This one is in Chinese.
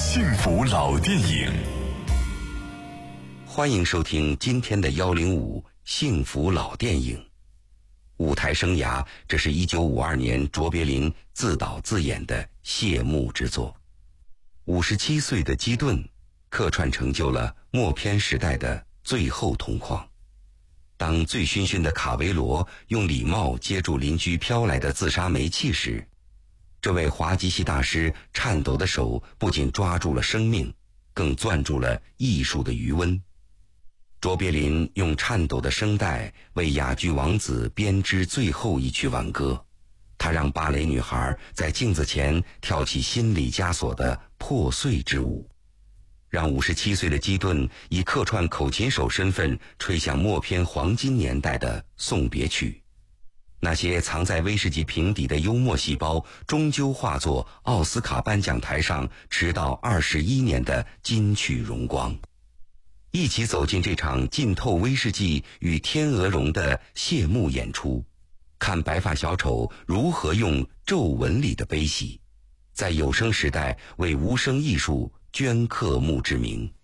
幸福老电影。 欢迎收听今天的105幸福老电影。舞台生涯，这是1952年卓别林自导自演的谢幕之作。57岁的基顿客串成就了默片时代的最后同框。当醉醺醺的卡维罗用礼帽接住邻居飘来的自杀煤气时，这位滑稽戏大师颤抖的手不仅抓住了生命，更攥住了艺术的余温。卓别林用颤抖的声带为哑剧王子编织最后一曲挽歌，他让芭蕾女孩在镜子前跳起心理枷锁的破碎之舞，让57岁的基顿以客串口琴手身份吹响默片黄金年代的送别曲。那些藏在威士忌瓶底的幽默细胞，终究化作奥斯卡颁奖台上迟到21年的金曲荣光。一起走进这场浸透威士忌与天鹅绒的谢幕演出，看白发小丑如何用皱纹里的悲喜，在有声时代为无声艺术镌刻墓志铭。